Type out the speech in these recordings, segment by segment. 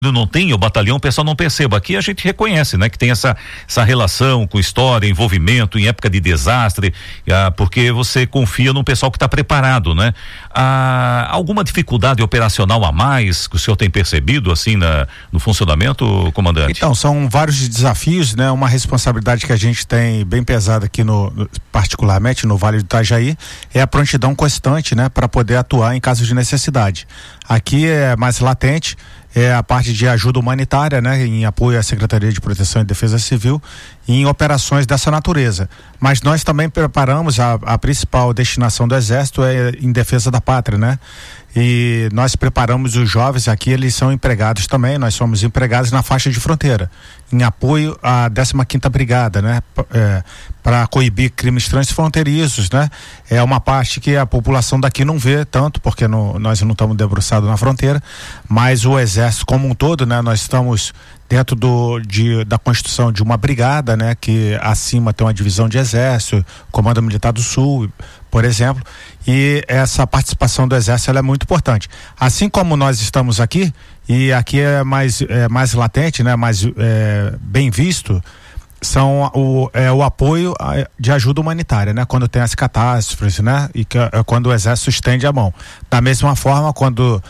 não tem o batalhão, o pessoal não perceba. Aqui a gente reconhece, né, que tem essa relação com história, envolvimento em época de desastre, porque você confia num pessoal que está preparado, né? Alguma dificuldade operacional a mais que o senhor tem percebido assim no funcionamento, comandante? Então, são vários desafios, né? Uma responsabilidade que a gente tem bem pesada aqui particularmente no Vale do Itajaí, é a prontidão constante, né? Para poder atuar em caso de necessidade. Aqui é mais latente, é a parte de ajuda humanitária, né, em apoio à Secretaria de Proteção e Defesa Civil em operações dessa natureza. Mas nós também preparamos a principal destinação do Exército em defesa da pátria, né? E nós preparamos os jovens aqui, eles são empregados também, nós somos empregados na faixa de fronteira, em apoio à 15ª Brigada, né? Para coibir crimes transfronteiriços, né? É uma parte que a população daqui não vê tanto, porque nós não estamos debruçados na fronteira, mas o Exército como um todo, né? Nós estamos dentro da constituição de uma brigada, né? Que acima tem uma divisão de Exército, Comando Militar do Sul, por exemplo, e essa participação do Exército ela é muito importante. Assim como nós estamos aqui, e aqui é mais latente, né? Mais bem visto, são o apoio de ajuda humanitária, né? Quando tem as catástrofes, né? E quando o Exército estende a mão. Da mesma forma, quando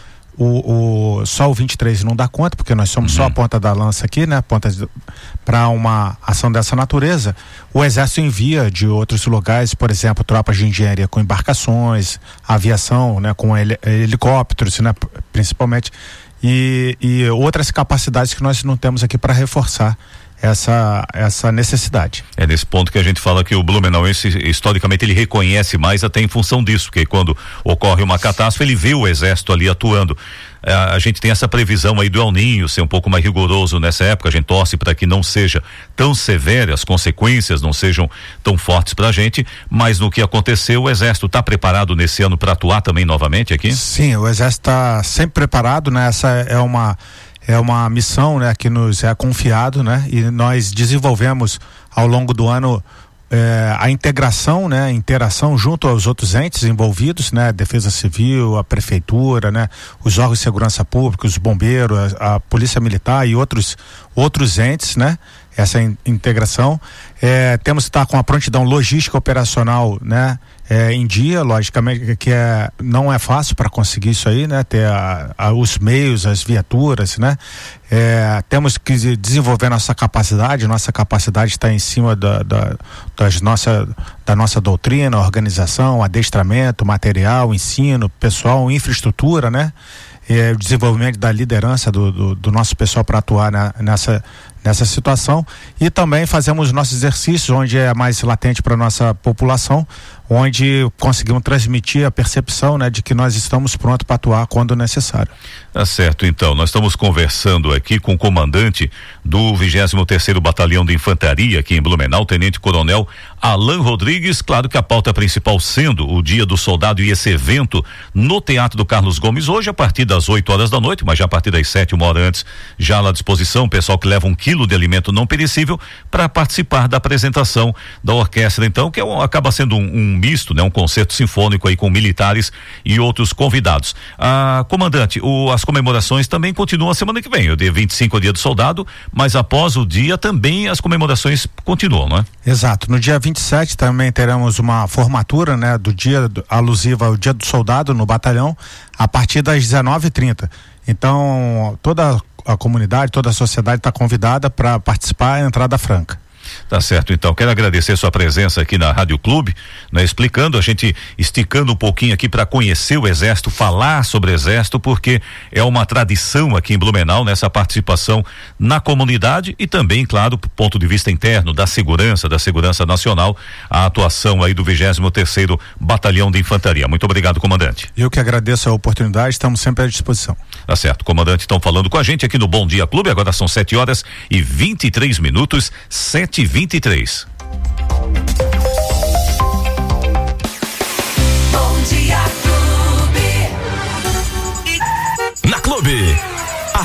só o 23 não dá conta, porque nós somos só a ponta da lança aqui, né? Para uma ação dessa natureza, o Exército envia de outros lugares, por exemplo, tropas de engenharia com embarcações, aviação, né? Com helicópteros, né? Principalmente, e outras capacidades que nós não temos aqui para reforçar essa necessidade. É nesse ponto que a gente fala que o blumenauense, historicamente, ele reconhece mais até em função disso, porque quando ocorre uma catástrofe, ele vê o Exército ali atuando. A gente tem essa previsão aí do El Ninho ser um pouco mais rigoroso nessa época, a gente torce para que não seja tão severa, as consequências não sejam tão fortes pra gente, mas no que aconteceu, o Exército está preparado nesse ano para atuar também novamente aqui? Sim, o Exército está sempre preparado, né? Essa é uma missão, né, que nos é confiado, né, e nós desenvolvemos ao longo do ano a integração, né, a interação junto aos outros entes envolvidos, né, Defesa Civil, a Prefeitura, né, os órgãos de segurança pública, os bombeiros, a Polícia Militar e outros entes, né, essa integração. Temos que estar com a prontidão logística operacional, né, em dia, logicamente que não é fácil para conseguir isso aí, né, ter os meios, as viaturas, né, temos que desenvolver nossa capacidade está em cima da nossa doutrina, organização, adestramento, material, ensino, pessoal, infraestrutura, né, o desenvolvimento da liderança do nosso pessoal para atuar nessa situação, e também fazemos nossos exercícios onde é mais latente para nossa população, onde conseguimos transmitir a percepção, né, de que nós estamos prontos para atuar quando necessário. Tá certo, então, nós estamos conversando aqui com o comandante do 23º Batalhão de Infantaria aqui em Blumenau, Tenente Coronel Alan Rodrigues. Claro que a pauta principal sendo o Dia do Soldado e esse evento no Teatro do Carlos Gomes, hoje a partir das 8h da noite, mas já a partir das 7, uma hora antes, já à disposição, o pessoal que leva 1 quilo de alimento não perecível para participar da apresentação da orquestra, então, que acaba sendo um misto, né? Um concerto sinfônico aí com militares e outros convidados. Comandante, as comemorações também continuam a semana que vem. O dia 25 é o Dia do Soldado, mas após o dia também as comemorações continuam, não é? Exato. No dia 27 também teremos uma formatura, né? Do dia alusiva ao Dia do Soldado no batalhão, a partir das 19h30. Então, toda a comunidade, toda a sociedade está convidada para participar, a entrada franca. Tá certo, então, quero agradecer sua presença aqui na Rádio Clube, né, explicando, a gente esticando um pouquinho aqui para conhecer o Exército, falar sobre o Exército, porque é uma tradição aqui em Blumenau, nessa participação na comunidade e também, claro, do ponto de vista interno, da segurança nacional, a atuação aí do 23º Batalhão de Infantaria. Muito obrigado, comandante. Eu que agradeço a oportunidade, estamos sempre à disposição. Tá certo, comandante, estão falando com a gente aqui no Bom Dia Clube, agora são 7h23, 7h23. Bom Dia Clube. Na Clube, a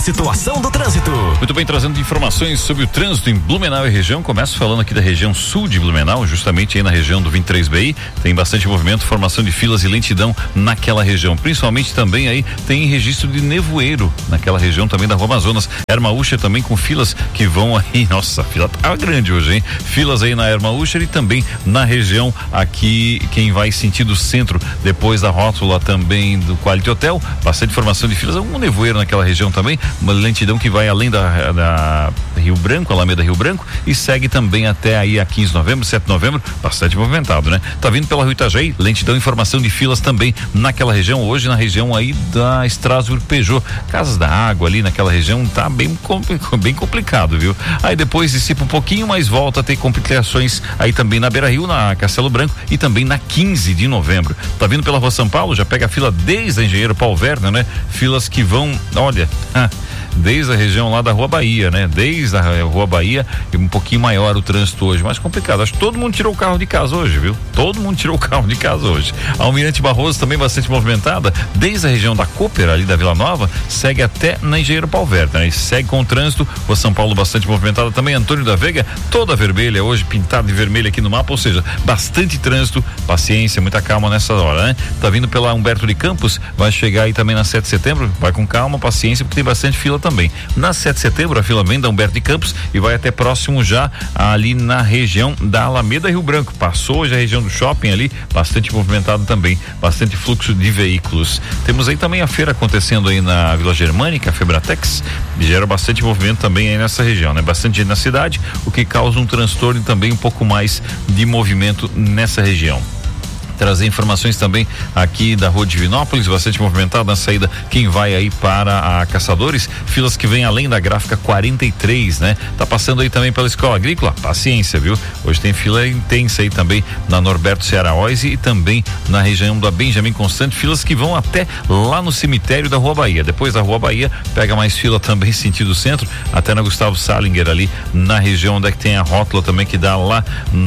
situação do trânsito. Muito bem, trazendo informações sobre o trânsito em Blumenau e região. Começo falando aqui da região sul de Blumenau, justamente aí na região do 23BI. Tem bastante movimento, formação de filas e lentidão naquela região. Principalmente também aí tem registro de nevoeiro naquela região também da Rua Amazonas. Erma-Usher também com filas que vão aí. Nossa, a fila tá grande hoje, hein? Filas aí na Erma-Usher e também na região aqui, quem vai sentido centro, depois da rótula também do Quality Hotel. Bastante formação de filas, um nevoeiro naquela região também. Uma lentidão que vai além da Rio Branco, Alameda Rio Branco, e segue também até aí a 15 de novembro, 7 de novembro, bastante movimentado, né? Tá vindo pela Rua Itajaí, lentidão e formação de filas também naquela região, hoje na região aí da Strasbourg Peugeot, Casas da Água ali naquela região, tá bem complicado, viu? Aí depois dissipa um pouquinho, mas volta a ter complicações aí também na Beira Rio, na Castelo Branco e também na 15 de novembro. Tá vindo pela Rua São Paulo, já pega a fila desde a Engenheiro Paulo Werner, né? Filas que vão, olha, desde a região lá da Rua Bahia, né? Desde a Rua Bahia, e um pouquinho maior o trânsito hoje, mais complicado. Acho que todo mundo tirou o carro de casa hoje, viu? Todo mundo tirou o carro de casa hoje. A Almirante Barroso também bastante movimentada, desde a região da Cooper, ali da Vila Nova, segue até na Engenheiro Paulo Werner, né? E segue com o trânsito, Rua São Paulo bastante movimentada também, Antônio da Veiga, toda vermelha hoje, pintada de vermelho aqui no mapa, ou seja, bastante trânsito, paciência, muita calma nessa hora, né? Tá vindo pela Humberto de Campos, vai chegar aí também na 7 de setembro, vai com calma, paciência, porque tem bastante fila também. Na 7 de setembro, a fila vem da Humberto de Campos e vai até próximo já ali na região da Alameda Rio Branco. Passou hoje a região do shopping ali, bastante movimentado também, bastante fluxo de veículos. Temos aí também a feira acontecendo aí na Vila Germânica, a Febratex, e gera bastante movimento também aí nessa região, né? Bastante gente na cidade, o que causa um transtorno e também um pouco mais de movimento nessa região. Trazer informações também aqui da Rua Divinópolis, bastante movimentada na saída, quem vai aí para a Caçadores, filas que vem além da gráfica 43, né? Tá passando aí também pela Escola Agrícola, paciência, viu? Hoje tem fila intensa aí também na Norberto Cearaoise e também na região da Benjamin Constante, filas que vão até lá no cemitério da Rua Bahia. Depois da Rua Bahia, pega mais fila também sentido centro, até na Gustavo Salinger ali, na região onde é que tem a rótula também que dá lá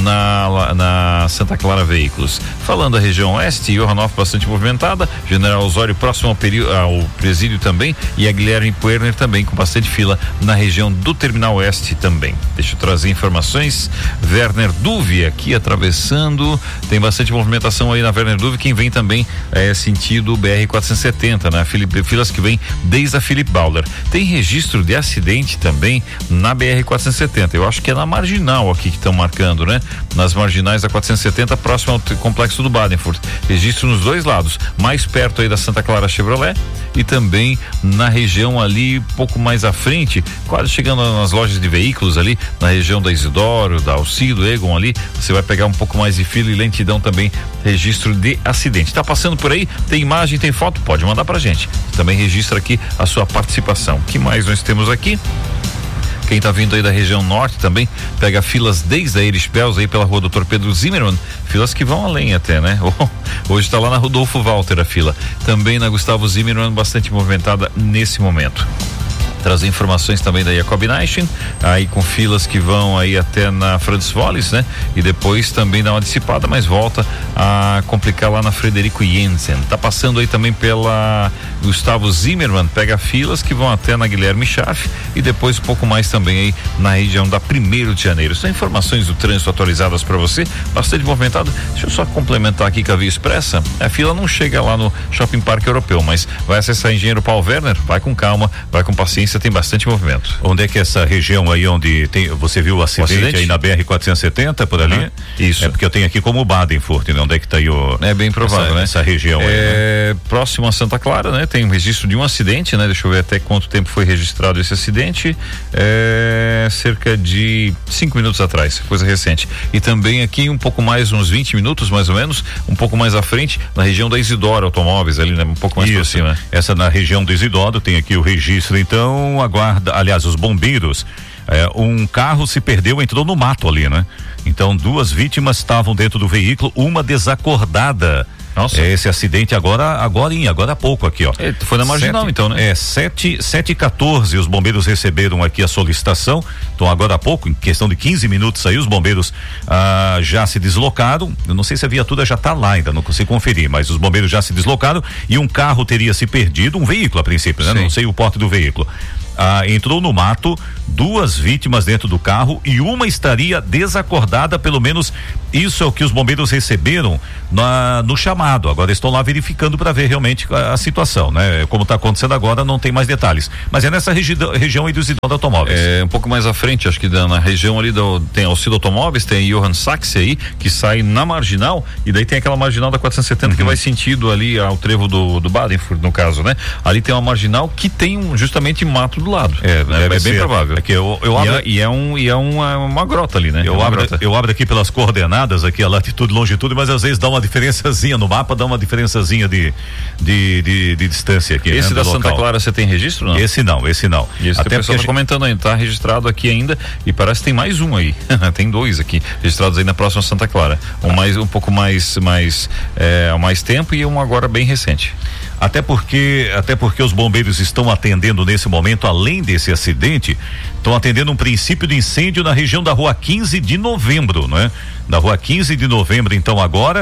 na Santa Clara Veículos. Falando da região oeste, Johanoff bastante movimentada, General Osório próximo ao presídio também, e a Guilherme Puerner também com bastante fila na região do Terminal Oeste também. Deixa eu trazer informações. Werner Duve aqui atravessando, tem bastante movimentação aí na Werner Duve, quem vem também sentido BR-470, né? Filas que vem desde a Philip Bauer. Tem registro de acidente também na BR-470, eu acho que é na marginal aqui que estão marcando, né? Nas marginais da 470, próximo ao complexo do Badenfurt. Registro nos dois lados, mais perto aí da Santa Clara Chevrolet e também na região ali, pouco mais à frente, quase chegando nas lojas de veículos ali, na região da Isidoro, da Alcido, Egon ali, você vai pegar um pouco mais de fila e lentidão também, registro de acidente. Tá passando por aí? Tem imagem, tem foto? Pode mandar pra gente. Também registra aqui a sua participação. O que mais nós temos aqui? Quem tá vindo aí da região norte também pega filas desde a Erich Pels aí pela Rua Dr. Pedro Zimmermann, filas que vão além até, né? Hoje tá lá na Rodolfo Walter a fila. Também na Gustavo Zimmermann, bastante movimentada nesse momento. Trazer informações também da Jacob Neichen, aí com filas que vão aí até na Franz Wallis, né? E depois também dá uma dissipada, mas volta a complicar lá na Frederico Jensen. Tá passando aí também pela Gustavo Zimmermann, pega filas que vão até na Guilherme Schaff e depois um pouco mais também aí na região da 1º de janeiro. São informações do trânsito atualizadas para você, bastante movimentado. Deixa eu só complementar aqui com a Via Expressa. A fila não chega lá no Shopping Parque Europeu, mas vai acessar Engenheiro Paulo Werner, vai com calma, vai com paciência, tem bastante movimento. Onde é que essa região aí onde tem, você viu o acidente aí na BR-470 por ali? Isso. É porque eu tenho aqui como Badenfurt, né? Onde é que tá aí o... É bem provável, né? Essa região aí, né? Próximo a Santa Clara, né? Tem um registro de um acidente, né? Deixa eu ver até quanto tempo foi registrado esse acidente. Cerca de 5 minutos atrás, coisa recente. E também aqui um pouco mais, uns 20 minutos mais ou menos, um pouco mais à frente, na região da Isidoro Automóveis ali, né? Um pouco mais pra cima. Essa na região do Isidoro, tem aqui o registro, então aguarda, aliás, os bombeiros, um carro se perdeu, entrou no mato ali, né? Então 2 vítimas estavam dentro do veículo, uma desacordada. Nossa. Esse acidente agora há pouco aqui, ó. Foi na marginal, então, né? 7h14 os bombeiros receberam aqui a solicitação. Então agora há pouco, em questão de 15 minutos aí, os bombeiros já se deslocaram. Eu não sei se a viatura já tá lá, ainda não consigo conferir, mas os bombeiros já se deslocaram e um carro teria se perdido, um veículo a princípio, né? Não sei o porte do veículo. entrou no mato, 2 vítimas dentro do carro e uma estaria desacordada, pelo menos isso é o que os bombeiros receberam no chamado. Agora estão lá verificando para ver realmente a situação, né? Como está acontecendo agora, não tem mais detalhes, mas é nessa região aí do Isidoro Automóveis. Um pouco mais à frente, acho que na região ali tem Alcido Automóveis, tem Johann Sachs aí, que sai na marginal, e daí tem aquela marginal da 470 que vai sentido ali ao trevo do Badenford, no caso, né? Ali tem uma marginal que tem justamente mato do lado. É bem provável. Aqui eu abro, e é uma grota ali, né? Eu abro aqui pelas coordenadas, aqui a latitude e longitude, mas às vezes dá uma diferençazinha no mapa, dá uma diferençazinha de distância aqui. Esse, né, da Santa Clara você tem registro, não? Esse não. E esse até o pessoal tá comentando aí, tá registrado aqui ainda, e parece que tem mais um aí. Tem 2 aqui registrados aí na próxima Santa Clara. Um pouco mais tempo e um agora bem recente. Até porque os bombeiros estão atendendo nesse momento, além desse acidente, estão atendendo um princípio de incêndio na região da Rua 15 de Novembro, né? Na Rua 15 de Novembro, então agora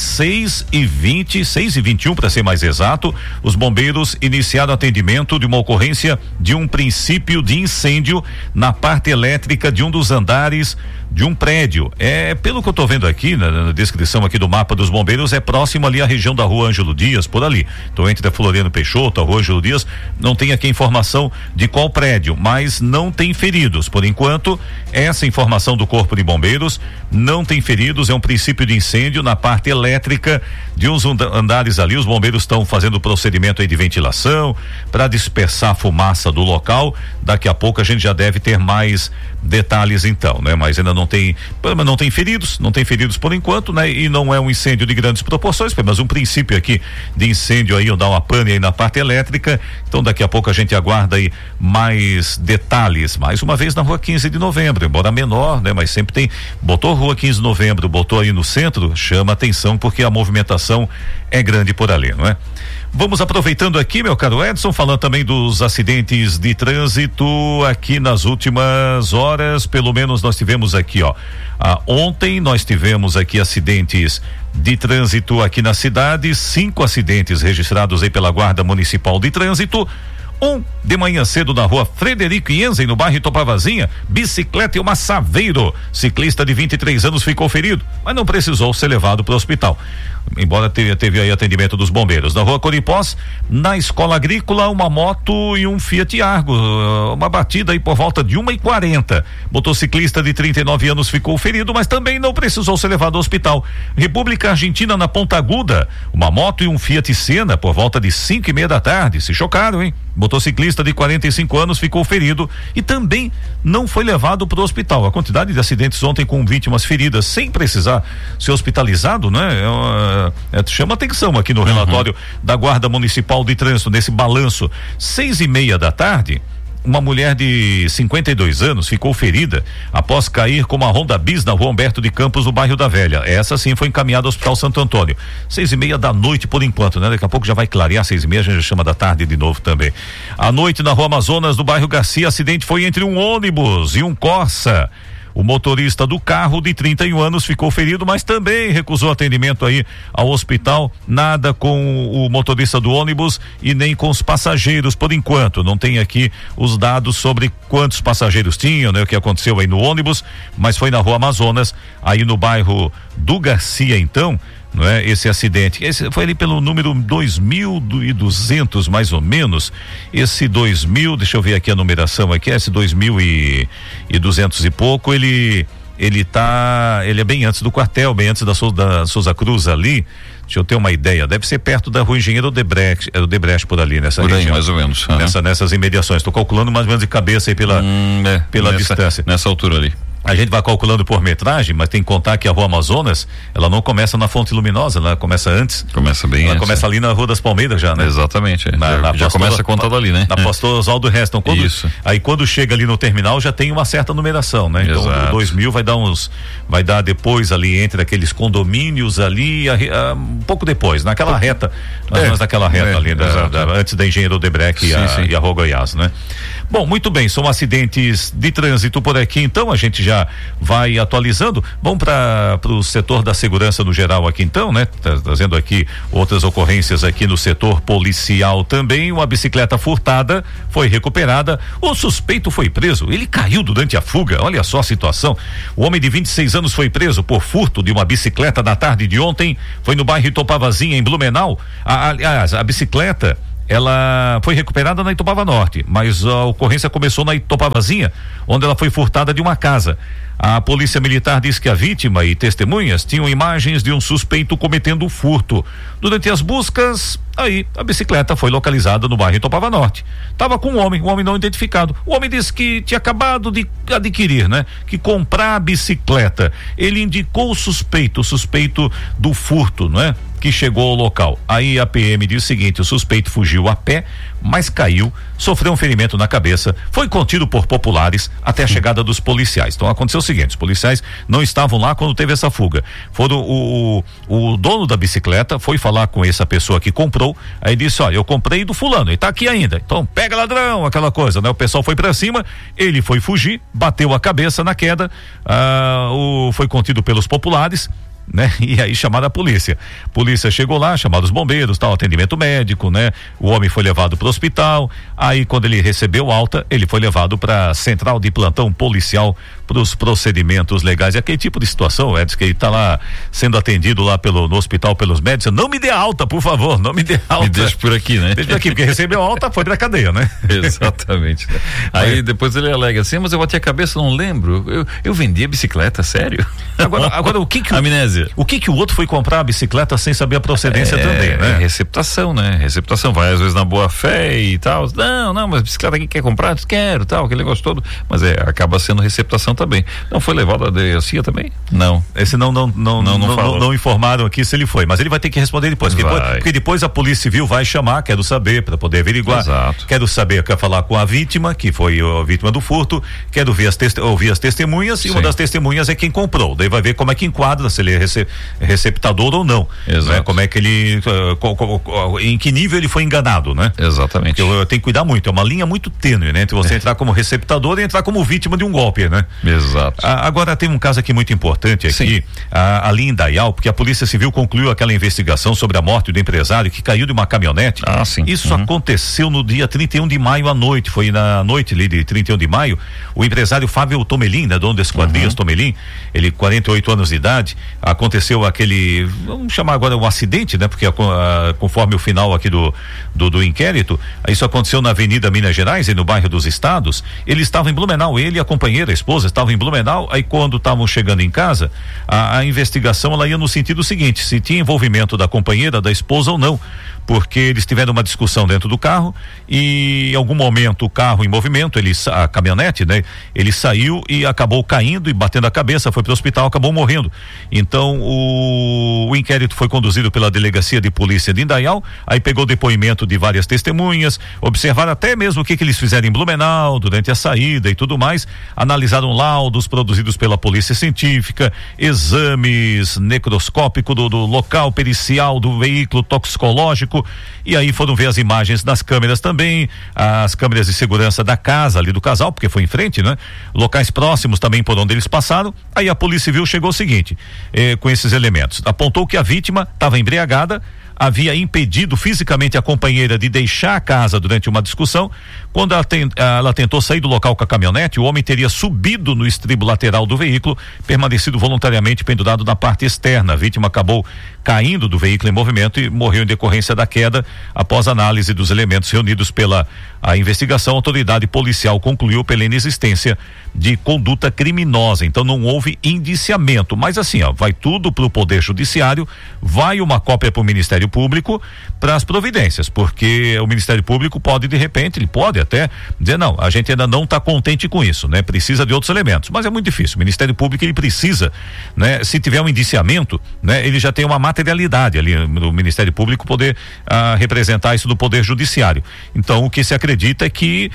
6h21 para ser mais exato, os bombeiros iniciaram atendimento de uma ocorrência de um princípio de incêndio na parte elétrica de um dos andares de um prédio. Pelo que eu estou vendo aqui na descrição aqui do mapa dos bombeiros, é próximo ali à região da Rua Ângelo Dias, por ali. Então entre a Floriano Peixoto, a Rua Ângelo Dias, não tem aqui informação de qual prédio, mas não tem feridos. Por enquanto, essa informação do Corpo de Bombeiros, não tem feridos, é um princípio de incêndio na parte elétrica de uns andares ali. Os bombeiros estão fazendo o procedimento aí de ventilação para dispersar a fumaça do local. Daqui a pouco a gente já deve ter mais detalhes então, né? Mas ainda não tem feridos por enquanto, né? E não é um incêndio de grandes proporções, mas um princípio aqui de incêndio aí, dar uma pane aí na parte elétrica. Então daqui a pouco a gente aguarda aí mais detalhes, mais uma vez na Rua 15 de Novembro, embora menor, né? Mas sempre tem, botou Rua 15 de Novembro, botou aí no centro, chama atenção porque a movimentação é grande por ali, não é? Vamos aproveitando aqui, meu caro Edson, falando também dos acidentes de trânsito aqui nas últimas horas, pelo menos nós tivemos aqui, ontem nós tivemos aqui acidentes de trânsito aqui na cidade, 5 acidentes registrados aí pela Guarda Municipal de Trânsito. De manhã cedo na Rua Frederico Ienzen, no bairro Itopavazinha, bicicleta e uma Saveiro. Ciclista de 23 anos ficou ferido, mas não precisou ser levado para o hospital, embora teve aí atendimento dos bombeiros. Na Rua Coripós, na Escola Agrícola, uma moto e um Fiat Argo, uma batida aí por volta de 1h40. Motociclista de 39 anos ficou ferido, mas também não precisou ser levado ao hospital. República Argentina, na Ponta Aguda, uma moto e um Fiat Siena por volta de 5h30 da tarde, se chocaram, hein? Motociclista de 45 anos ficou ferido e também não foi levado para o hospital. A quantidade de acidentes ontem com vítimas feridas sem precisar ser hospitalizado, né? Chama atenção aqui no relatório da Guarda Municipal de Trânsito, nesse balanço. 6h30 da tarde, uma mulher de 52 anos ficou ferida após cair com uma Honda Bis na Rua Humberto de Campos, no bairro da Velha. Essa sim foi encaminhada ao Hospital Santo Antônio. 6h30 da noite por enquanto, né? Daqui a pouco já vai clarear, 6h30 a gente já chama da tarde de novo também. À noite na Rua Amazonas, no bairro Garcia, acidente foi entre um ônibus e um Corsa. O motorista do carro, de 31 anos, ficou ferido, mas também recusou atendimento aí ao hospital. Nada com o motorista do ônibus e nem com os passageiros, por enquanto. Não tem aqui os dados sobre quantos passageiros tinham, né? O que aconteceu aí no ônibus, mas foi na Rua Amazonas, aí no bairro do Garcia, então, não é? Esse acidente, esse foi ali pelo número 2.200 mais ou menos. Esse 2.000, deixa eu ver aqui a numeração aqui, esse 2.200 e pouco, ele é bem antes do quartel, bem antes da Souza Cruz ali. Deixa eu ter uma ideia, deve ser perto da Rua Engenheiro Odebrecht por ali, nessa por região. Aí, mais ou menos. Nessas imediações. Estou calculando mais ou menos de cabeça aí pela distância. Nessa altura ali. A gente vai calculando por metragem, mas tem que contar que a Rua Amazonas, ela não começa na Fonte Luminosa, ela começa antes. Começa bem antes. Ela começa ali na Rua das Palmeiras já, né? Exatamente. Já começa a contar dali, né? Na Pastor Oswaldo Reston. Isso. Aí quando chega ali no terminal já tem uma certa numeração, né? Então o 2000 vai dar depois ali entre aqueles condomínios ali, um pouco depois, naquela reta, mais naquela reta ali, antes da Engenheiro Odebrecht e a Rua Goiás, né? Bom, muito bem, são acidentes de trânsito por aqui, então a gente já vai atualizando. Vamos para o setor da segurança no geral aqui então, né? Trazendo aqui outras ocorrências aqui no setor policial também. Uma bicicleta furtada foi recuperada, o suspeito foi preso, ele caiu durante a fuga, olha só a situação. O homem de 26 anos foi preso por furto de uma bicicleta na tarde de ontem, foi no bairro Itopavazinha, em Blumenau. Aliás, a bicicleta ela foi recuperada na Itopava Norte, mas a ocorrência começou na Itopavazinha, onde ela foi furtada de uma casa. A polícia militar diz que a vítima e testemunhas tinham imagens de um suspeito cometendo o furto. Durante as buscas, aí a bicicleta foi localizada no bairro Itopava Norte. Tava com um homem não identificado. O homem disse que tinha acabado de adquirir, né? Que comprar a bicicleta. Ele indicou o suspeito do furto, né? Que chegou ao local. Aí a PM diz o seguinte: o suspeito fugiu a pé, mas caiu, sofreu um ferimento na cabeça, foi contido por populares até a chegada dos policiais. Então aconteceu o seguinte: os policiais não estavam lá quando teve essa fuga. Foram o dono da bicicleta foi falar com essa pessoa que comprou, aí disse: olha, eu comprei do fulano, ele tá aqui ainda, então pega ladrão, aquela coisa, né? O pessoal foi pra cima, ele foi fugir, bateu a cabeça na queda, foi contido pelos populares, né? E aí chamaram a polícia. Polícia chegou lá, chamaram os bombeiros, tal, atendimento médico, né? O homem foi levado para o hospital. Aí quando ele recebeu alta, ele foi levado para a central de plantão policial para os procedimentos legais. É aquele tipo de situação, Edson, que ele tá lá sendo atendido lá no hospital pelos médicos. Não me dê alta, por favor, não me dê alta. Me deixa por aqui, né? Deixa por aqui, porque recebeu alta, foi pra cadeia, né? Exatamente. Aí depois ele alega assim: mas eu bati a cabeça, não lembro. Eu vendi a bicicleta, sério? Agora o que amnésia. O que o outro foi comprar a bicicleta sem saber a procedência também, né? Receptação, né? Receptação, vai às vezes na boa fé e tal. Não, mas a bicicleta aqui quer comprar? Quero, tal, aquele negócio todo. Mas acaba sendo receptação também. Não foi levado a delegacia também? Não. Esse não informaram aqui se ele foi, mas ele vai ter que responder depois. Porque depois a Polícia Civil vai chamar, quero saber, para poder averiguar. Exato. Quero saber, quero falar com a vítima, que foi a vítima do furto, ouvir as testemunhas. Sim. E uma das testemunhas é quem comprou. Daí vai ver como é que enquadra, se ele é receptador ou não. Exato. Né? Como é que ele, em que nível ele foi enganado, né? Exatamente. Eu tenho que cuidar muito, é uma linha muito tênue, né? Entre você entrar como receptador e entrar como vítima de um golpe, né? Exato. Agora tem um caso aqui muito importante aqui, ali em Indaial, porque a Polícia Civil concluiu aquela investigação sobre a morte do empresário que caiu de uma caminhonete. Sim. Isso aconteceu no dia 31 de maio à noite, foi na noite ali de 31 de maio, o empresário Fábio Tomelin, né? Dono da Esquadrias Tomelin, ele 48 anos de idade, aconteceu aquele, vamos chamar agora um acidente, né? Porque conforme o final aqui do inquérito, isso aconteceu na Avenida Minas Gerais e no bairro dos Estados. Ele estava em Blumenau, ele e a companheira, a esposa, estavam em Blumenau. Aí quando estavam chegando em casa, a investigação ela ia no sentido seguinte: se tinha envolvimento da companheira, da esposa ou não, porque eles tiveram uma discussão dentro do carro e em algum momento o carro em movimento, a caminhonete, né? Ele saiu e acabou caindo e batendo a cabeça, foi para o hospital, acabou morrendo. Então o inquérito foi conduzido pela Delegacia de Polícia de Indaial, aí pegou depoimento de várias testemunhas, observaram até mesmo o que eles fizeram em Blumenau durante a saída e tudo mais, analisaram laudos produzidos pela Polícia Científica, exames necroscópicos do local pericial do veículo, toxicológico, e aí foram ver as imagens das câmeras também, as câmeras de segurança da casa ali do casal, porque foi em frente, né? Locais próximos também por onde eles passaram. Aí a Polícia Civil chegou o seguinte, com esses elementos, apontou que a vítima estava embriagada, havia impedido fisicamente a companheira de deixar a casa durante uma discussão. Quando ela tentou sair do local com a caminhonete, o homem teria subido no estribo lateral do veículo, permanecido voluntariamente pendurado na parte externa. A vítima acabou caindo do veículo em movimento e morreu em decorrência da queda. Após análise dos elementos reunidos pela investigação, a autoridade policial concluiu pela inexistência de conduta criminosa. Então não houve indiciamento, mas assim, vai tudo para o Poder Judiciário, vai uma cópia para o Ministério Público para as providências, porque o Ministério Público pode, de repente, ele pode até dizer: não, a gente ainda não está contente com isso, né? Precisa de outros elementos, mas é muito difícil. O Ministério Público, ele precisa, né? Se tiver um indiciamento, né? Ele já tem uma materialidade ali no Ministério Público poder representar isso do Poder Judiciário. Então, o que se acredita é que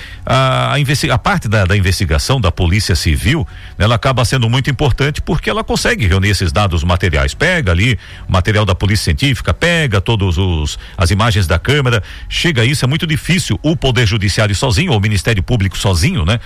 a parte da investigação da Polícia Civil, ela acaba sendo muito importante porque ela consegue reunir esses dados materiais. Pega ali o material da Polícia Científica, pega as imagens da câmera, chega a isso, é muito difícil o Poder Judiciário sozinho, ou o Ministério Público sozinho, né?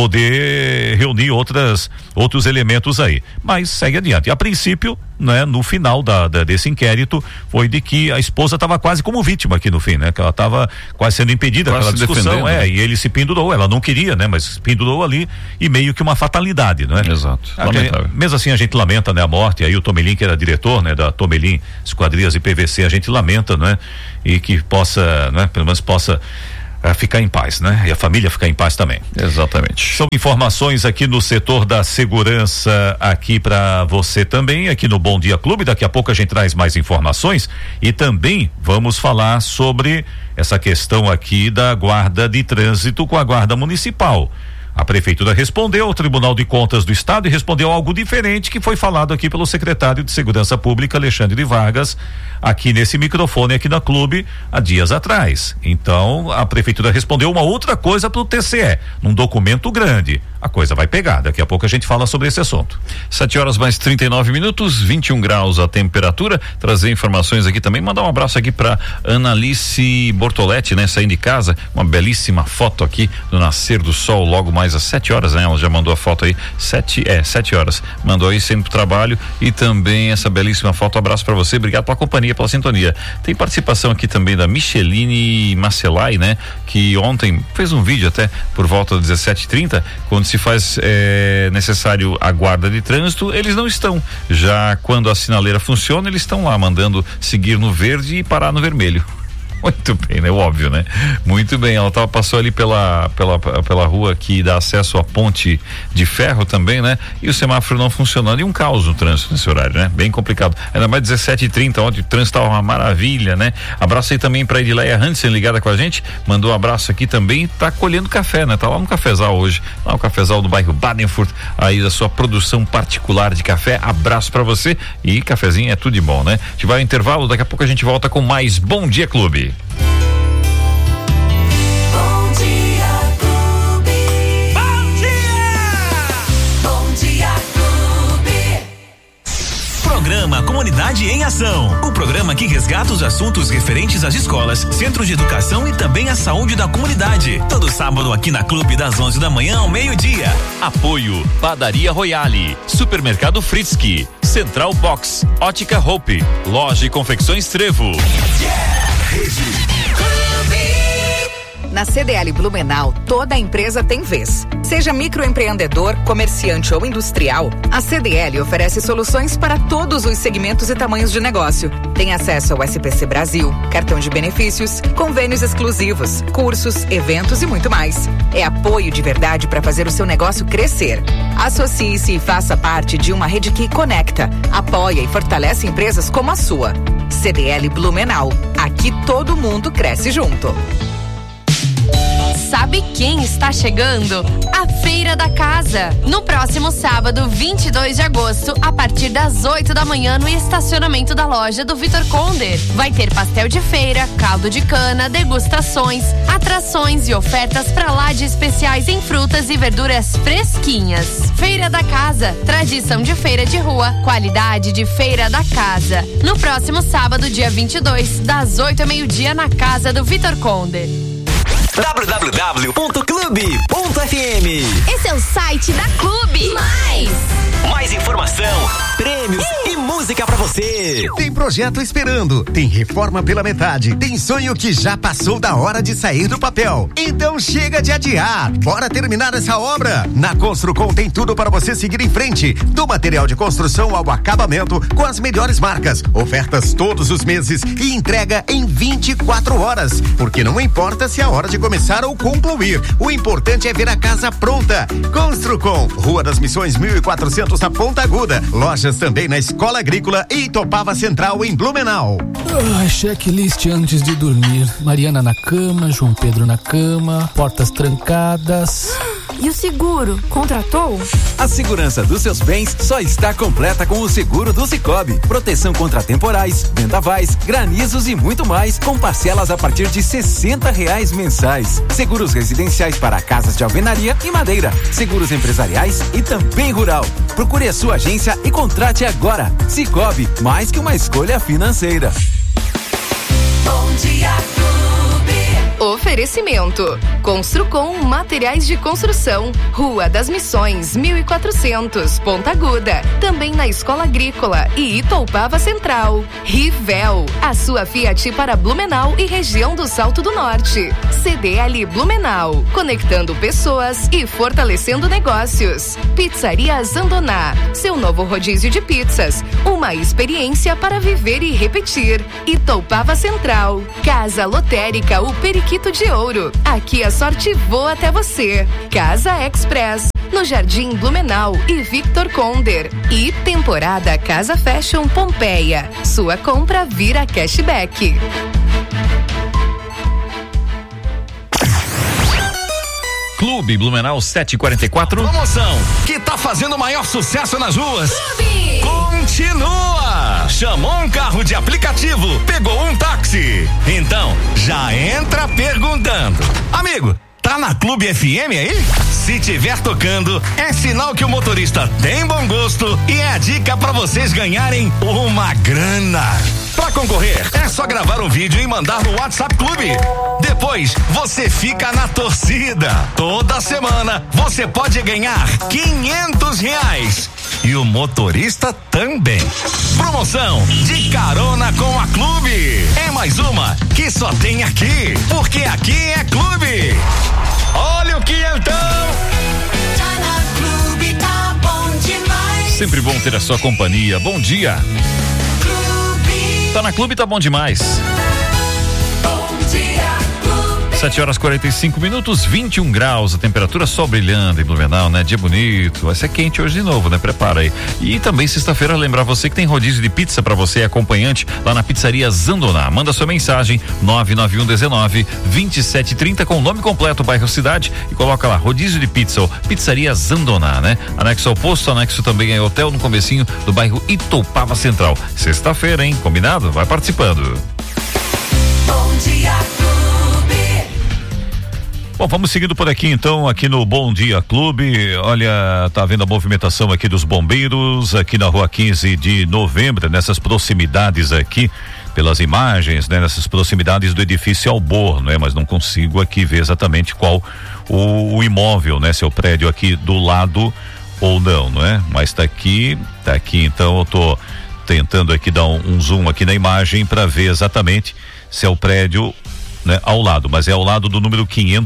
Poder reunir outros elementos aí. Mas segue adiante. A princípio, né, no final desse inquérito, foi de que a esposa estava quase como vítima aqui no fim, né? Que ela estava quase sendo impedida daquela discussão, e ele se pendurou, ela não queria, né? Mas se pendurou ali e meio que uma fatalidade, né? Exato. Mesmo assim a gente lamenta, né, a morte, aí o Tomelin, que era diretor, né, da Tomelin Esquadrias e PVC, a gente lamenta, né? E que possa, né, pelo menos possa ficar em paz, né? E a família ficar em paz também. Exatamente. São informações aqui no setor da segurança aqui para você também, aqui no Bom Dia Clube. Daqui a pouco a gente traz mais informações e também vamos falar sobre essa questão aqui da guarda de trânsito com a guarda municipal. A prefeitura respondeu ao Tribunal de Contas do Estado e respondeu algo diferente que foi falado aqui pelo secretário de Segurança Pública, Alexandre Vargas, aqui nesse microfone aqui na Clube há dias atrás. Então, a prefeitura respondeu uma outra coisa para o TCE, num documento grande. A coisa vai pegar, daqui a pouco a gente fala sobre esse assunto. 7h mais 39, 21 graus a temperatura. Trazer informações aqui também, mandar um abraço aqui para Analice Bortoletti, né? Saindo de casa, uma belíssima foto aqui do nascer do sol, logo mais às 7 horas, né? Ela já mandou a foto aí, 7 horas, mandou aí sempre pro trabalho e também essa belíssima foto. Abraço para você, obrigado pela companhia, pela sintonia. Tem participação aqui também da Micheline Macelai, né? Que ontem fez um vídeo até por volta das 17h30, quando se faz necessário a guarda de trânsito, eles não estão. Já quando a sinaleira funciona, eles estão lá mandando seguir no verde e parar no vermelho. Muito bem, né? Óbvio, né? Muito bem, ela passou ali pela rua que dá acesso à ponte de ferro também, né? E o semáforo não funcionando e um caos no trânsito nesse horário, né? Bem complicado. Ainda mais 17h30, ontem o trânsito estava uma maravilha, né? Abraço aí também pra Edileia Hansen ligada com a gente, mandou um abraço aqui também, tá colhendo café, né? Tá lá no cafezal hoje, lá no cafezal do bairro Badenfurt, aí da sua produção particular de café. Abraço pra você e cafezinho é tudo de bom, né? A gente vai ao intervalo, daqui a pouco a gente volta com mais Bom Dia Clube. Bom Dia Clube. Bom dia! Bom Dia Clube. Programa Comunidade em Ação. O programa que resgata os assuntos referentes às escolas, centros de educação e também à saúde da comunidade. Todo sábado aqui na Clube das 11 da manhã ao meio-dia. Apoio Padaria Royale, Supermercado Fritzky, Central Box, Ótica Hope, Loja e Confecções Trevo. Na CDL Blumenau, toda empresa tem vez. Seja microempreendedor, comerciante ou industrial, a CDL oferece soluções para todos os segmentos e tamanhos de negócio. Tem acesso ao SPC Brasil, cartão de benefícios, convênios exclusivos, cursos, eventos e muito mais. É apoio de verdade para fazer o seu negócio crescer. Associe-se e faça parte de uma rede que conecta, apoia e fortalece empresas como a sua. CDL Blumenau. Aqui todo mundo cresce junto. Sabe quem está chegando? A Feira da Casa. No próximo sábado, 22 de agosto, a partir das 8 da manhã, no estacionamento da loja do Vitor Conder. Vai ter pastel de feira, caldo de cana, degustações, atrações e ofertas pra lá de especiais em frutas e verduras fresquinhas. Feira da Casa. Tradição de feira de rua, qualidade de Feira da Casa. No próximo sábado, dia 22, das 8 ao meio-dia, na casa do Vitor Conder. www.clube.fm. Esse é o site da Clube. Mais informação, prêmios e música pra você. Tem projeto esperando, tem reforma pela metade, tem sonho que já passou da hora de sair do papel. Então chega de adiar, bora terminar essa obra. Na Construcom tem tudo para você seguir em frente, do material de construção ao acabamento com as melhores marcas, ofertas todos os meses e entrega em 24 horas. Porque não importa se é a hora de começar ou concluir, o importante é ver a casa pronta. Construcom, Rua das Missões 1400 na Ponta Aguda, lojas também na Escola Agrícola e Itopava Central em Blumenau. Checklist antes de dormir. Mariana na cama, João Pedro na cama, portas trancadas. E o seguro? Contratou? A segurança dos seus bens só está completa com o seguro do Sicoob. Proteção contra temporais, vendavais, granizos e muito mais, com parcelas a partir de R$60 mensais. Seguros residenciais para casas de alvenaria e madeira. Seguros empresariais e também rural. Procure a sua agência e contrate agora. Sicoob, mais que uma escolha financeira. Bom Dia Clube. Oferecimento. Construcom Materiais de Construção. Rua das Missões, 1400, Ponta Aguda. Também na Escola Agrícola e Itoupava Central. Rivel, a sua Fiat para Blumenau e região do Salto do Norte. CDL Blumenau, conectando pessoas e fortalecendo negócios. Pizzaria Zandoná, seu novo rodízio de pizzas. Uma experiência para viver e repetir. Itoupava Central. Casa Lotérica, o Periquito de Ouro. Aqui a sorte voa até você. Casa Express, no Jardim Blumenau e Victor Conder. E temporada Casa Fashion Pompeia. Sua compra vira cashback. Clube Blumenau 744. Promoção que tá fazendo o maior sucesso nas ruas. Clube. Continua. Chamou um carro de aplicativo, pegou um táxi. Então, já entra perguntando. Amigo, tá na Clube FM aí? Se tiver tocando, é sinal que o motorista tem bom gosto e é a dica pra vocês ganharem uma grana. Pra concorrer, é só gravar um vídeo e mandar no WhatsApp Clube. Depois, você fica na torcida. Toda semana, você pode ganhar R$500. E o motorista também. Promoção de carona com a Clube. É mais uma que só tem aqui. Porque aqui é Clube. Olha o que então. Tá na Clube, tá bom demais. Sempre bom ter a sua companhia. Bom dia. Clube. Tá na Clube, tá bom demais. Bom Dia Clube. 7h45, 21 graus, a temperatura só brilhando em Blumenau, né? Dia bonito, vai ser quente hoje de novo, né? Prepara aí. E também sexta-feira, lembrar você que tem rodízio de pizza pra você, acompanhante, lá na Pizzaria Zandoná. Manda sua mensagem, 99119-2730 com o nome completo, bairro Cidade, e coloca lá, rodízio de pizza, ou Pizzaria Zandoná, né? Anexo ao posto, anexo também é hotel no comecinho do bairro Itoupava Central. Sexta-feira, hein? Combinado? Vai participando. Bom Dia Clube. Bom, vamos seguindo por aqui então, aqui no Bom Dia Clube. Olha, tá vendo a movimentação aqui dos bombeiros, aqui na rua 15 de novembro, nessas proximidades aqui, pelas imagens, né? Nessas proximidades do edifício Albor, né? Mas não consigo aqui ver exatamente qual o imóvel, né? Se é o prédio aqui do lado ou não, não é? Mas tá aqui, então eu tô tentando aqui dar um zoom aqui na imagem para ver exatamente se é o prédio, né, ao lado, mas é ao lado do número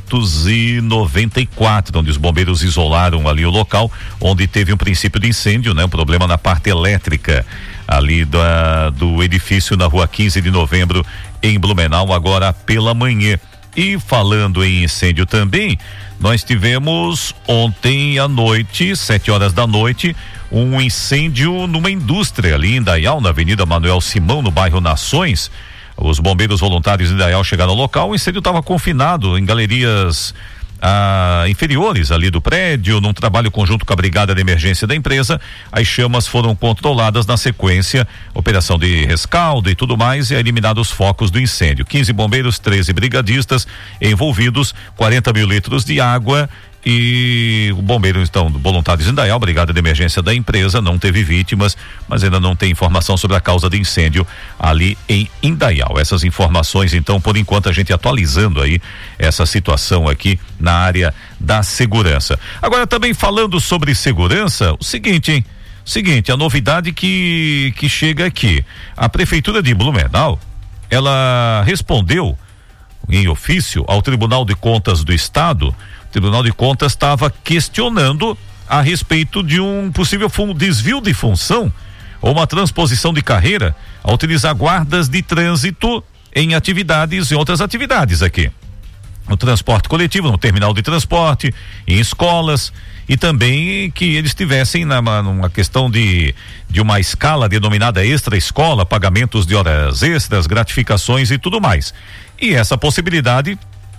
594, onde os bombeiros isolaram ali o local, onde teve um princípio de incêndio, né? Um problema na parte elétrica ali do edifício na rua 15 de novembro em Blumenau, agora pela manhã. E falando em incêndio também, nós tivemos ontem à noite, 7h da noite, um incêndio numa indústria ali em Indaial, na Avenida Manuel Simão, no bairro Nações. Os bombeiros voluntários de Indaial chegaram ao local, o incêndio estava confinado em galerias inferiores ali do prédio, num trabalho conjunto com a brigada de emergência da empresa. As chamas foram controladas na sequência, operação de rescaldo e tudo mais, e eliminados os focos do incêndio. 15 bombeiros, 13 brigadistas envolvidos, 40 mil litros de água. E o bombeiro, então, voluntários de Indaial, brigada de emergência da empresa, não teve vítimas, mas ainda não tem informação sobre a causa de incêndio ali em Indaial. Essas informações, então, por enquanto, a gente atualizando aí essa situação aqui na área da segurança. Agora, também falando sobre segurança, o seguinte, hein? A novidade que chega aqui. A Prefeitura de Blumenau, ela respondeu em ofício ao Tribunal de Contas do Estado. O Tribunal de Contas estava questionando a respeito de um possível desvio de função ou uma transposição de carreira ao utilizar guardas de trânsito em outras atividades aqui. No transporte coletivo, no terminal de transporte, em escolas, e também que eles tivessem numa questão de uma escala denominada extra escola, pagamentos de horas extras, gratificações e tudo mais. E essa possibilidade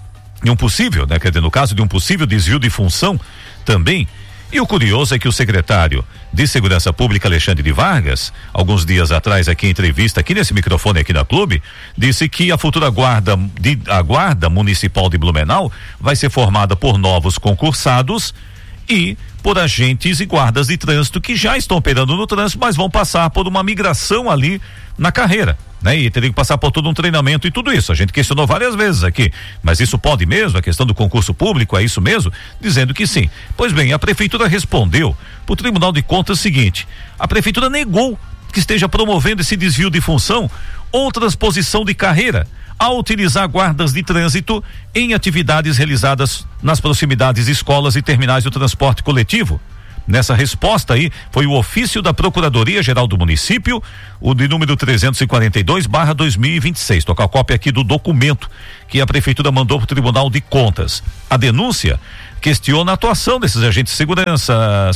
né? Quer dizer, no caso de um possível desvio de função também. E o curioso é que o secretário de Segurança Pública, Alexandre de Vargas, alguns dias atrás aqui em entrevista, aqui nesse microfone aqui na Clube, disse que a futura guarda municipal de Blumenau vai ser formada por novos concursados e por agentes e guardas de trânsito que já estão operando no trânsito, mas vão passar por uma migração ali na carreira, né? E teria que passar por todo um treinamento e tudo isso. A gente questionou várias vezes aqui, mas isso pode mesmo? A questão do concurso público, é isso mesmo? Dizendo que sim. Pois bem, a prefeitura respondeu para o Tribunal de Contas o seguinte: a prefeitura negou que esteja promovendo esse desvio de função ou transposição de carreira ao utilizar guardas de trânsito em atividades realizadas nas proximidades de escolas e terminais do transporte coletivo. Nessa resposta aí, foi o ofício da Procuradoria-Geral do Município, o de número 342/2026. Tô com a cópia aqui do documento que a Prefeitura mandou para o Tribunal de Contas. A denúncia questiona a atuação desses agentes de segurança,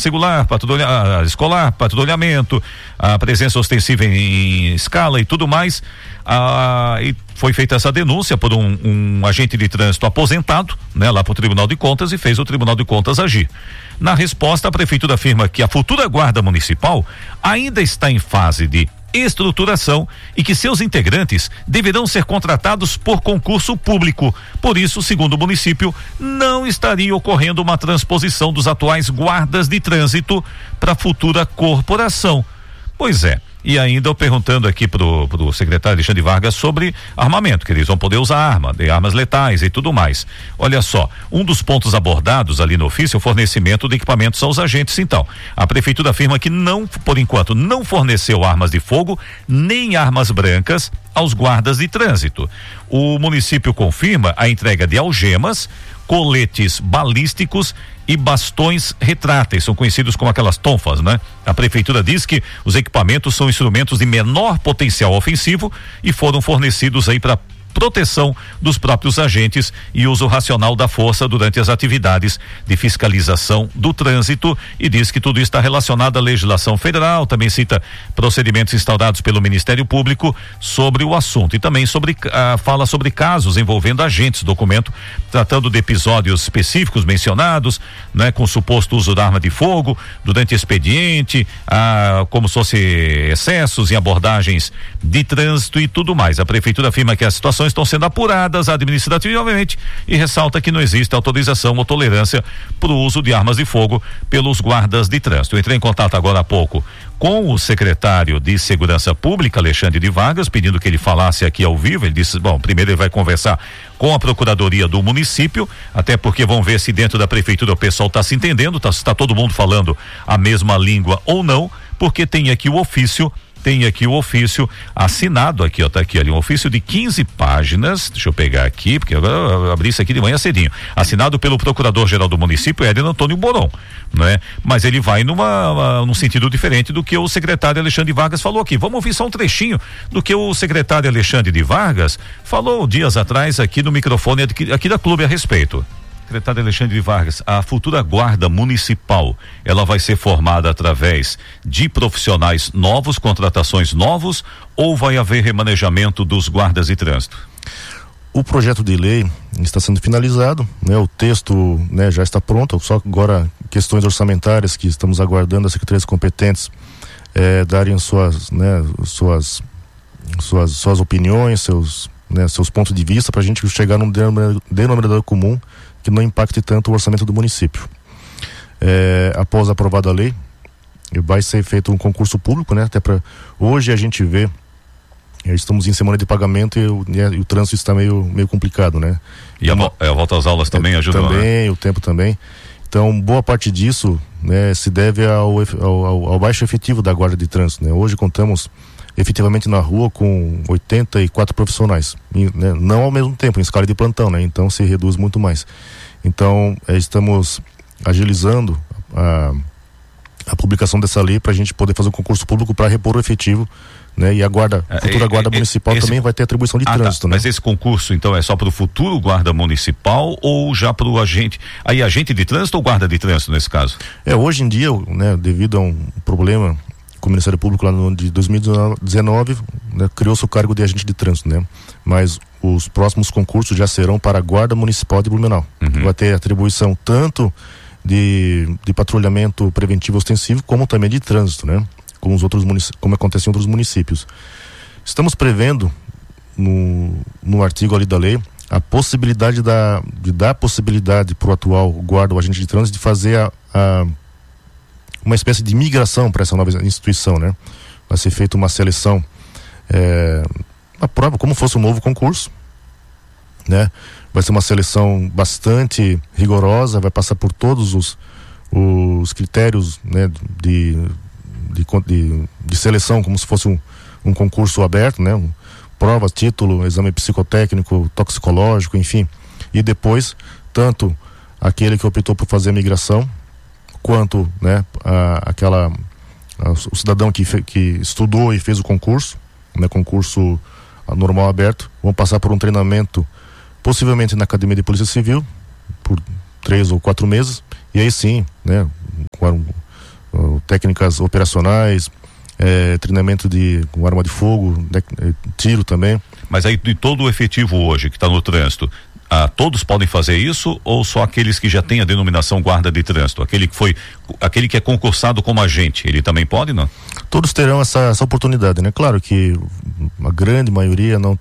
escolar, patrulhamento, a presença ostensiva em escala e tudo mais. E foi feita essa denúncia por um agente de trânsito aposentado, né, lá para o Tribunal de Contas, e fez o Tribunal de Contas agir. Na resposta, a Prefeitura afirma que a futura Guarda Municipal ainda está em fase de estruturação e que seus integrantes deverão ser contratados por concurso público. Por isso, segundo o município, não estaria ocorrendo uma transposição dos atuais guardas de trânsito para a futura corporação. Pois é. E ainda eu perguntando aqui pro secretário Alexandre Vargas sobre armamento, que eles vão poder usar armas letais e tudo mais. Olha só, um dos pontos abordados ali no ofício é o fornecimento de equipamentos aos agentes. Então, a prefeitura afirma que não, por enquanto, não forneceu armas de fogo nem armas brancas aos guardas de trânsito. O município confirma a entrega de algemas, coletes balísticos e bastões retráteis, são conhecidos como aquelas tonfas, né? A prefeitura diz que os equipamentos são instrumentos de menor potencial ofensivo e foram fornecidos aí para proteção dos próprios agentes e uso racional da força durante as atividades de fiscalização do trânsito, e diz que tudo isso está relacionado à legislação federal. Também cita procedimentos instaurados pelo Ministério Público sobre o assunto e também fala sobre casos envolvendo agentes, documento tratando de episódios específicos mencionados, né, com suposto uso da arma de fogo durante expediente, como se fosse excessos em abordagens de trânsito e tudo mais. A prefeitura afirma que a situação estão sendo apuradas administrativamente e ressalta que não existe autorização ou tolerância para o uso de armas de fogo pelos guardas de trânsito. Eu entrei em contato agora há pouco com o secretário de Segurança Pública, Alexandre de Vargas, pedindo que ele falasse aqui ao vivo. Ele disse, bom, primeiro ele vai conversar com a Procuradoria do município, até porque vão ver se dentro da prefeitura o pessoal está se entendendo, está todo mundo falando a mesma língua ou não, porque tem aqui o ofício assinado aqui, ó, tá aqui ali, um ofício de 15 páginas, deixa eu pegar aqui, porque eu abri isso aqui de manhã cedinho, assinado pelo Procurador-Geral do Município, Éder Antônio Boron, né? Mas ele vai num sentido diferente do que o secretário Alexandre Vargas falou aqui. Vamos ouvir só um trechinho do que o secretário Alexandre de Vargas falou dias atrás aqui no microfone aqui da Clube a respeito. Secretário Alexandre de Vargas, a futura guarda municipal, ela vai ser formada através de profissionais novos, contratações novos, ou vai haver remanejamento dos guardas de trânsito? O projeto de lei está sendo finalizado, né? O texto, né, já está pronto, só agora questões orçamentárias que estamos aguardando as secretarias competentes darem suas opiniões, seus pontos de vista, para a gente chegar num denominador comum que não impacte tanto o orçamento do município. Após aprovada a lei, vai ser feito um concurso público, né? Até para hoje a gente vê, estamos em semana de pagamento e o trânsito está meio complicado, né? E a volta às aulas também ajuda? Também, né? O tempo também. Então, boa parte disso, né, se deve ao baixo efetivo da guarda de trânsito, né? Hoje contamos efetivamente na rua com 84 profissionais, né? Não ao mesmo tempo, em escala de plantão, né? Então se reduz muito mais. Então estamos agilizando a publicação dessa lei para a gente poder fazer um concurso público para repor o efetivo, né? E a futura guarda municipal também vai ter atribuição de trânsito, né? Mas esse concurso então é só para o futuro guarda municipal ou já para o agente de trânsito ou guarda de trânsito nesse caso? Hoje em dia, né, devido a um problema com o Ministério Público lá no ano de 2019, né, criou-se o cargo de agente de trânsito, né? Mas os próximos concursos já serão para a Guarda Municipal de Blumenau. Vai ter atribuição tanto de patrulhamento preventivo ostensivo, como também de trânsito, né? Como acontece em outros municípios. Estamos prevendo no artigo ali da lei a possibilidade de dar possibilidade para o atual guarda ou agente de trânsito de fazer uma espécie de migração para essa nova instituição, né? Vai ser feita uma seleção, a prova como fosse um novo concurso, né? Vai ser uma seleção bastante rigorosa, vai passar por todos os critérios, né, de seleção, como se fosse um concurso aberto, né? Prova, título, exame psicotécnico, toxicológico, enfim. E depois, tanto aquele que optou por fazer a migração, quanto, né, o cidadão que estudou e fez o concurso, né, concurso normal aberto, vão passar por um treinamento, possivelmente na Academia de Polícia Civil, por 3 ou 4 meses, e aí sim, né, com técnicas operacionais, treinamento com arma de fogo, tiro também. Mas aí de todo o efetivo hoje que está no trânsito, todos podem fazer isso ou só aqueles que já têm a denominação guarda de trânsito? Aquele que é concursado como agente, ele também pode, não? Todos terão essa oportunidade, né? Claro que a grande maioria não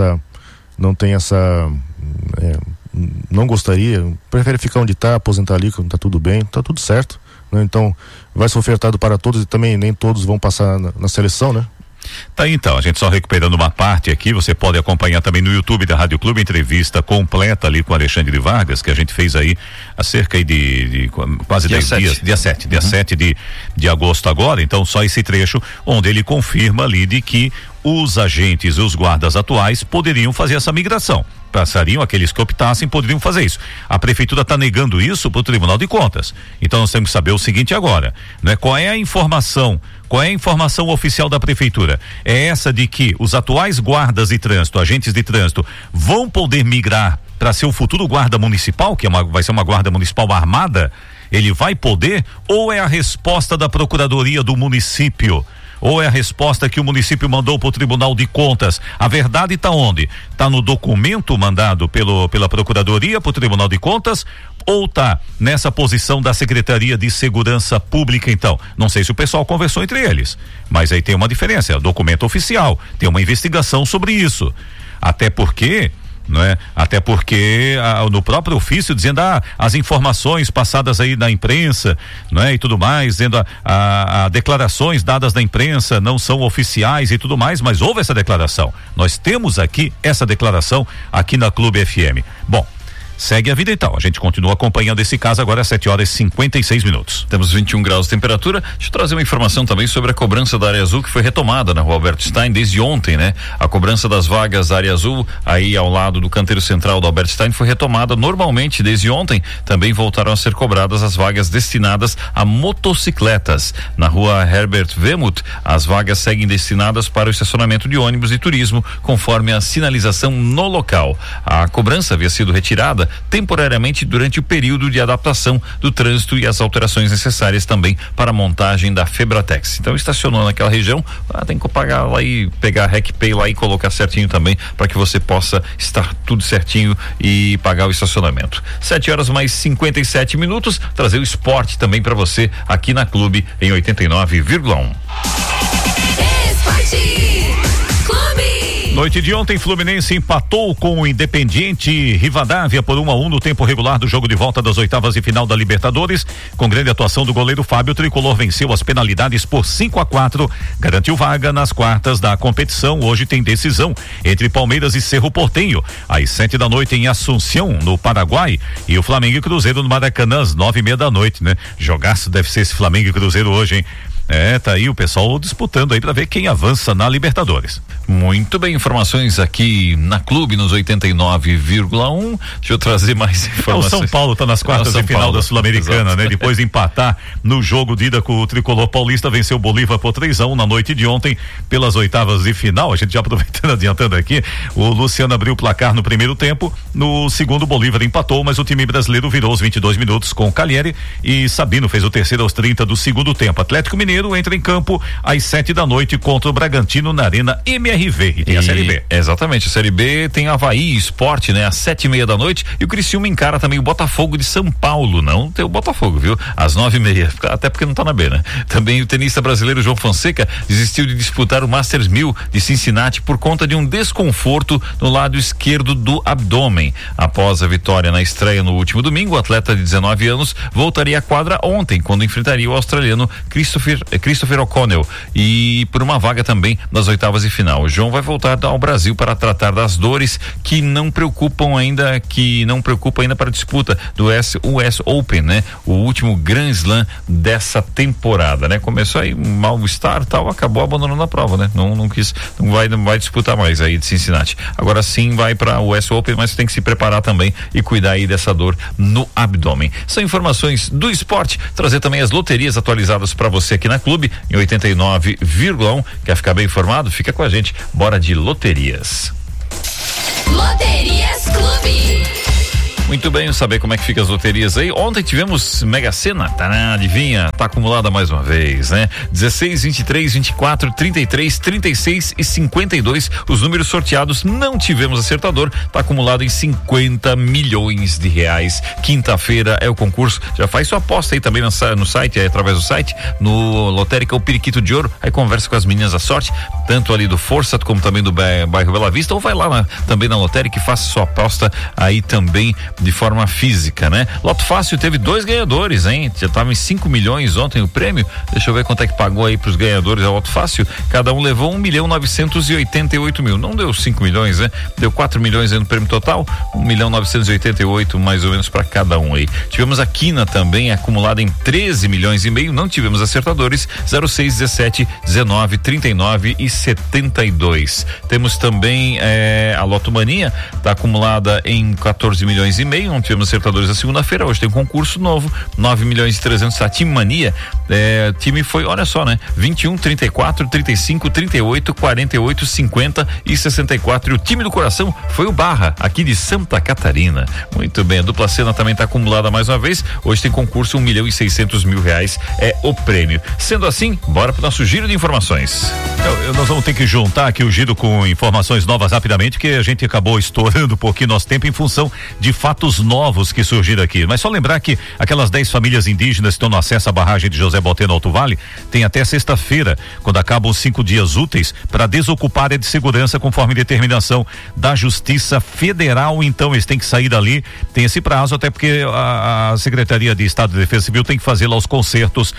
gostaria, prefere ficar onde está, aposentar ali, quando está tudo bem, está tudo certo, né? Então vai ser ofertado para todos e também nem todos vão passar na seleção, né? Tá aí, então, a gente só recuperando uma parte aqui, você pode acompanhar também no YouTube da Rádio Clube, entrevista completa ali com Alexandre Vargas, que a gente fez aí há cerca de quase 10 dias, dia 7 de agosto agora, então só esse trecho onde ele confirma ali de que os agentes e os guardas atuais poderiam fazer essa migração. Passariam, aqueles que optassem poderiam fazer isso. A prefeitura está negando isso para o Tribunal de Contas. Então nós temos que saber o seguinte agora, né? Qual é a informação oficial da prefeitura? É essa de que os atuais guardas de trânsito, agentes de trânsito, vão poder migrar para ser o futuro guarda municipal, que vai ser uma guarda municipal armada? Ele vai poder? Ou é a resposta da Procuradoria do município? Ou é a resposta que o município mandou para o Tribunal de Contas? A verdade está onde? Está no documento mandado pela Procuradoria para o Tribunal de Contas, ou está nessa posição da Secretaria de Segurança Pública? Então, não sei se o pessoal conversou entre eles, mas aí tem uma diferença, é documento oficial, tem uma investigação sobre isso. Até porque no próprio ofício dizendo as informações passadas aí na imprensa, e tudo mais, dizendo a declarações dadas na imprensa não são oficiais e tudo mais, mas houve essa declaração. Nós temos aqui essa declaração aqui na Clube FM. Bom, segue a vida então, a gente continua acompanhando esse caso agora às 7h56. Temos 21 graus de temperatura. Deixa eu trazer uma informação também sobre a cobrança da área azul que foi retomada na Rua Alberto Stein desde ontem, né? A cobrança das vagas da área azul aí ao lado do canteiro central do Alberto Stein foi retomada normalmente desde ontem. Também voltaram a ser cobradas as vagas destinadas a motocicletas. Na Rua Herbert Wemuth, as vagas seguem destinadas para o estacionamento de ônibus e turismo, conforme a sinalização no local. A cobrança havia sido retirada temporariamente durante o período de adaptação do trânsito e as alterações necessárias também para a montagem da Febratex. Então estacionou naquela região, tem que pagar lá e pegar a RecPay lá e colocar certinho também para que você possa estar tudo certinho e pagar o estacionamento. 7h57, trazer o esporte também para você aqui na Clube em 89,1. Noite de ontem, Fluminense empatou com o Independiente Rivadavia por 1-1 no tempo regular do jogo de volta das oitavas de final da Libertadores. Com grande atuação do goleiro Fábio, o tricolor venceu as penalidades por 5-4, garantiu vaga nas quartas da competição. Hoje tem decisão entre Palmeiras e Cerro Porteño, às 7h em Assunção, no Paraguai, e o Flamengo e Cruzeiro no Maracanã, às 9h30, né? Jogaço deve ser esse Flamengo e Cruzeiro hoje, hein? Tá aí o pessoal disputando aí para ver quem avança na Libertadores. Muito bem, informações aqui na Clube nos 89,1. Deixa eu trazer mais informações. O São Paulo tá nas quartas de final da Sul-Americana, né? Depois de empatar no jogo de ida com o tricolor paulista, venceu o Bolívar por 3-1 na noite de ontem pelas oitavas de final. A gente já aproveitando, adiantando aqui, o Luciano abriu o placar no primeiro tempo, no segundo o Bolívar empatou, mas o time brasileiro virou os 22 minutos com o Calieri e Sabino fez o terceiro aos 30 do segundo tempo. Atlético Mineiro Mineiro entra em campo às 7h contra o Bragantino na Arena MRV. E tem a Série B. Exatamente, a Série B tem Avaí Sport, né? Às 7h30 e o Criciúma encara também o Botafogo de São Paulo, não tem o Botafogo, viu? Às 9h30, até porque não tá na B, né? Também o tenista brasileiro João Fonseca desistiu de disputar o Masters 1000 de Cincinnati por conta de um desconforto no lado esquerdo do abdômen. Após a vitória na estreia no último domingo, o atleta de 19 anos voltaria à quadra ontem, quando enfrentaria o australiano Christopher O'Connell e por uma vaga também nas oitavas de final. O João vai voltar ao Brasil para tratar das dores que não preocupam ainda para a disputa do US Open, né? O último Grand Slam dessa temporada, né? Começou aí um mal-estar, tal, acabou abandonando a prova, né? Não vai disputar mais aí de Cincinnati. Agora sim vai para o US Open, mas tem que se preparar também e cuidar aí dessa dor no abdômen. São informações do esporte, trazer também as loterias atualizadas para você aqui na Clube em 89,1. Quer ficar bem informado? Fica com a gente. Bora de loterias. Loterias Clube. Muito bem, saber como é que fica as loterias aí. Ontem tivemos Mega Sena, adivinha? Tá acumulada mais uma vez, né? 16, 23, 24, 33, 36 e 52. Os números sorteados, não tivemos acertador, tá acumulado em 50 milhões de reais. Quinta-feira é o concurso. Já faz sua aposta aí também no site, através do site, no Lotérica o Periquito de Ouro. Aí conversa com as meninas da sorte, tanto ali do Força como também do bairro Bela Vista, ou vai lá também na Lotérica e faça sua aposta aí também de forma física, né? Loto Fácil teve 2 ganhadores, hein? Já tava em 5 milhões ontem o prêmio. Deixa eu ver quanto é que pagou aí pros ganhadores a Loto Fácil. Cada um levou 1.988.000. Não deu 5 milhões, né? Deu 4 milhões aí no prêmio total. 1.988 mais ou menos para cada um aí. Tivemos a Quina também acumulada em 13 milhões e meio. Não tivemos acertadores. 06, 17, 19, 39 e 72. Temos também a Loto Mania, tá acumulada em 14 milhões e meio, não tivemos acertadores na segunda-feira, hoje tem um concurso novo, 9 milhões e 300, a Time Mania, time foi, olha só, né, 21, 34, 35, 38, 48, 50 e 64, e o time do coração foi o Barra, aqui de Santa Catarina. Muito bem, a Dupla Cena também está acumulada mais uma vez, hoje tem concurso, 1.600.000 reais é o prêmio. Sendo assim, bora para o nosso giro de informações. Nós vamos ter que juntar aqui o giro com informações novas rapidamente, que a gente acabou estourando um pouquinho nosso tempo em função de fatos novos que surgiram aqui. Mas só lembrar que aquelas 10 famílias indígenas que estão no acesso à barragem de José Botê no Alto Vale tem até sexta-feira, quando acabam os 5 dias úteis, para desocupar área de segurança conforme determinação da Justiça Federal. Então eles têm que sair dali, tem esse prazo, até porque a Secretaria de Estado de Defesa Civil tem que fazer lá os concertos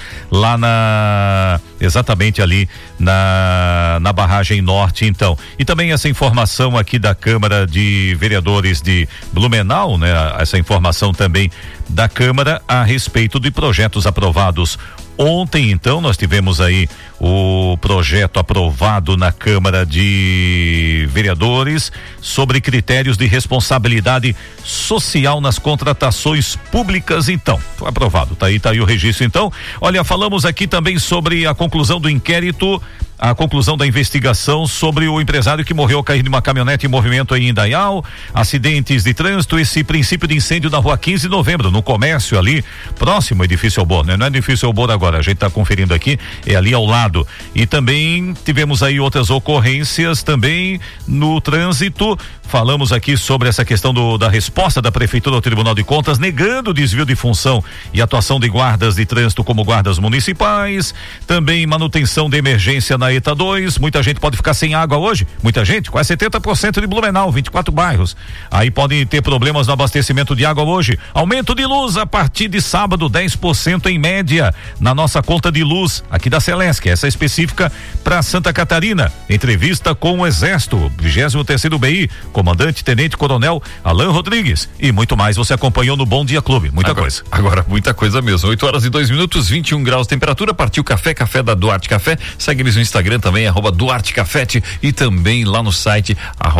lá exatamente ali na barragem norte, então. E também essa informação aqui da Câmara de Vereadores de Blumenau, né? Essa informação também da Câmara a respeito de projetos aprovados ontem. Então nós tivemos aí o projeto aprovado na Câmara de Vereadores sobre critérios de responsabilidade social nas contratações públicas. Então, foi aprovado, tá aí o registro. Então, olha, falamos aqui também sobre a conclusão do inquérito, a conclusão da investigação sobre o empresário que morreu ao cair de uma caminhonete em movimento aí em Indaial, acidentes de trânsito, esse princípio de incêndio na rua 15 de novembro, no comércio ali, próximo ao edifício Albor, né? Não é edifício Albor agora, a gente tá conferindo aqui, é ali ao lado. E também tivemos aí outras ocorrências também no trânsito. Falamos aqui sobre essa questão da resposta da Prefeitura ao Tribunal de Contas, negando o desvio de função e atuação de guardas de trânsito como guardas municipais, também manutenção de emergência na ETA 2, muita gente pode ficar sem água hoje, muita gente, quase 70% de Blumenau, 24 bairros, aí podem ter problemas no abastecimento de água hoje, aumento de luz a partir de sábado, 10% em média, na nossa conta de luz, aqui da Celesc, essa é específica para Santa Catarina, entrevista com o Exército, 23º BI, comandante, tenente coronel Alan Rodrigues e muito mais você acompanhou no Bom Dia Clube, coisa. Agora, muita coisa mesmo, 8h02, 21 graus de temperatura, partiu café da Duarte Café, segue eles no Instagram também, @Duarte Cafete e também lá no site,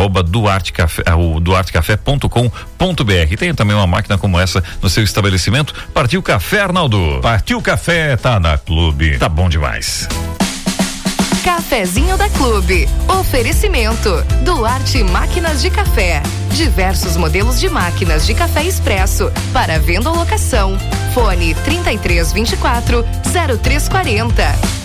@duartecafé.com.br. Tem também uma máquina como essa no seu estabelecimento. Partiu café, Arnaldo. Partiu café, tá na Clube. Tá bom demais. Cafezinho da Clube. Oferecimento Duarte Máquinas de Café. Diversos modelos de máquinas de café expresso para venda ou locação. Fone 3324 0340.